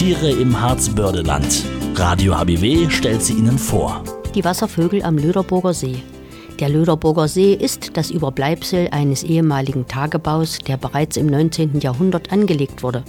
Tiere im Harzbördeland. Radio HBW stellt sie Ihnen vor. Die Wasservögel am Löderburger See. Der Löderburger See ist das Überbleibsel eines ehemaligen Tagebaus, der bereits im 19. Jahrhundert angelegt wurde.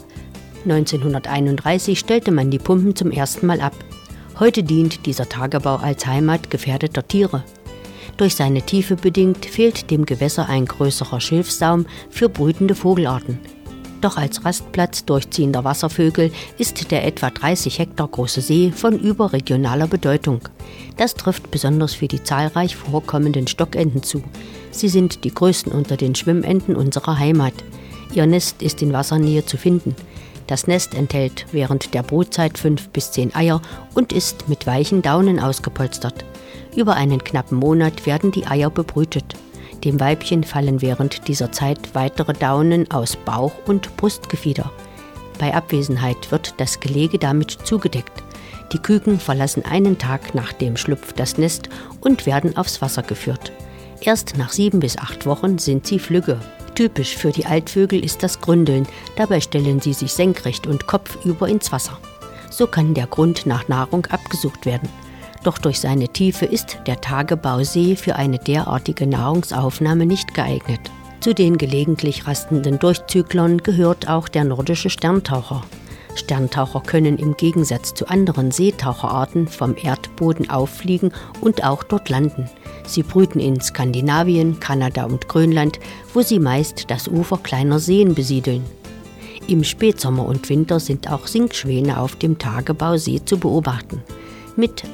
1931 stellte man die Pumpen zum ersten Mal ab. Heute dient dieser Tagebau als Heimat gefährdeter Tiere. Durch seine Tiefe bedingt fehlt dem Gewässer ein größerer Schilfsaum für brütende Vogelarten. Doch als Rastplatz durchziehender Wasservögel ist der etwa 30 Hektar große See von überregionaler Bedeutung. Das trifft besonders für die zahlreich vorkommenden Stockenten zu. Sie sind die größten unter den Schwimmenten unserer Heimat. Ihr Nest ist in Wassernähe zu finden. Das Nest enthält während der Brutzeit 5 bis 10 Eier und ist mit weichen Daunen ausgepolstert. Über einen knappen Monat werden die Eier bebrütet. Dem Weibchen fallen während dieser Zeit weitere Daunen aus Bauch- und Brustgefieder. Bei Abwesenheit wird das Gelege damit zugedeckt. Die Küken verlassen einen Tag nach dem Schlupf das Nest und werden aufs Wasser geführt. Erst nach 7 bis 8 Wochen sind sie flügge. Typisch für die Altvögel ist das Gründeln. Dabei stellen sie sich senkrecht und kopfüber ins Wasser. So kann der Grund nach Nahrung abgesucht werden. Doch durch seine Tiefe ist der Tagebausee für eine derartige Nahrungsaufnahme nicht geeignet. Zu den gelegentlich rastenden Durchzüglern gehört auch der nordische Sterntaucher. Sterntaucher können im Gegensatz zu anderen Seetaucherarten vom Erdboden auffliegen und auch dort landen. Sie brüten in Skandinavien, Kanada und Grönland, wo sie meist das Ufer kleiner Seen besiedeln. Im Spätsommer und Winter sind auch Singschwäne auf dem Tagebausee zu beobachten. Mit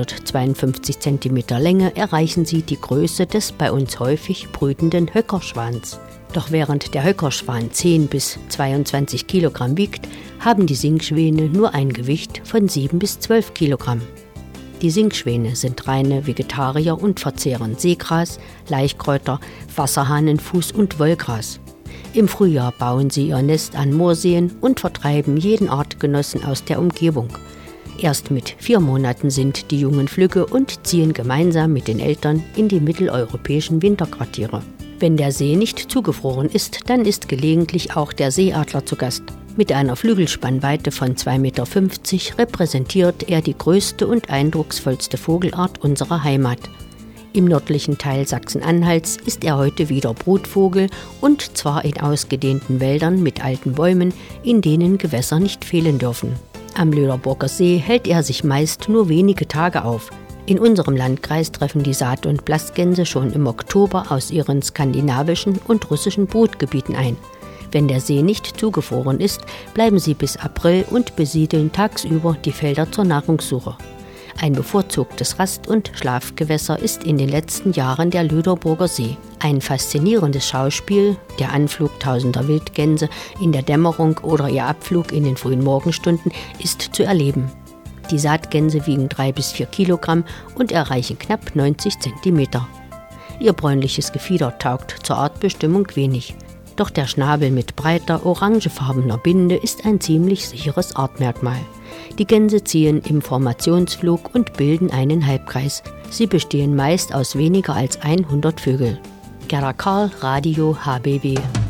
152 cm Länge erreichen sie die Größe des bei uns häufig brütenden Höckerschwans. Doch während der Höckerschwan 10 bis 22 Kilogramm wiegt, haben die Singschwäne nur ein Gewicht von 7 bis 12 Kilogramm. Die Singschwäne sind reine Vegetarier und verzehren Seegras, Laichkräuter, Wasserhahnenfuß und Wollgras. Im Frühjahr bauen sie ihr Nest an Moorseen und vertreiben jeden Artgenossen aus der Umgebung. Erst mit 4 Monaten sind die Jungen flügge und ziehen gemeinsam mit den Eltern in die mitteleuropäischen Winterquartiere. Wenn der See nicht zugefroren ist, dann ist gelegentlich auch der Seeadler zu Gast. Mit einer Flügelspannweite von 2,50 Meter repräsentiert er die größte und eindrucksvollste Vogelart unserer Heimat. Im nördlichen Teil Sachsen-Anhalts ist er heute wieder Brutvogel und zwar in ausgedehnten Wäldern mit alten Bäumen, in denen Gewässer nicht fehlen dürfen. Am Löderburger See hält er sich meist nur wenige Tage auf. In unserem Landkreis treffen die Saat- und Blastgänse schon im Oktober aus ihren skandinavischen und russischen Brutgebieten ein. Wenn der See nicht zugefroren ist, bleiben sie bis April und besiedeln tagsüber die Felder zur Nahrungssuche. Ein bevorzugtes Rast- und Schlafgewässer ist in den letzten Jahren der Löderburger See. Ein faszinierendes Schauspiel, der Anflug tausender Wildgänse in der Dämmerung oder ihr Abflug in den frühen Morgenstunden, ist zu erleben. Die Saatgänse wiegen 3 bis 4 Kilogramm und erreichen knapp 90 Zentimeter. Ihr bräunliches Gefieder taugt zur Artbestimmung wenig. Doch der Schnabel mit breiter, orangefarbener Binde ist ein ziemlich sicheres Artmerkmal. Die Gänse ziehen im Formationsflug und bilden einen Halbkreis. Sie bestehen meist aus weniger als 100 Vögeln. Gerda Karl, Radio HBW.